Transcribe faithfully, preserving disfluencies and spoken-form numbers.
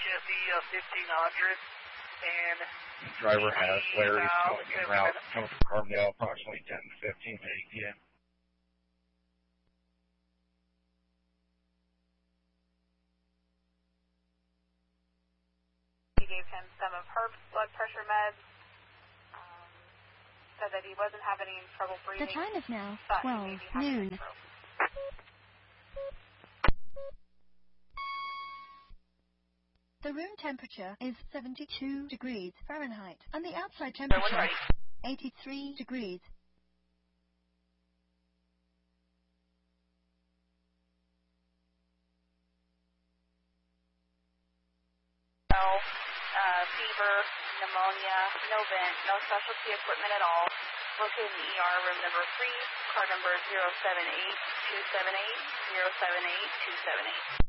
H S E uh, fifteen hundred, and the driver has Larry's calling en route, coming from Carbondale, approximately ten to fifteen to eight P M We gave him some of Herb's blood pressure meds. Um, said that he wasn't having any trouble breathing. The time is now Thought he twelve may be having noon. stroke. The room temperature is seventy-two degrees Fahrenheit, and the outside So when temperature ready. eighty-three degrees. No uh, fever, pneumonia, no vent, no specialty equipment at all. Located in E R room number three, card number zero seven eight two seven eight zero seven eight two seven eight.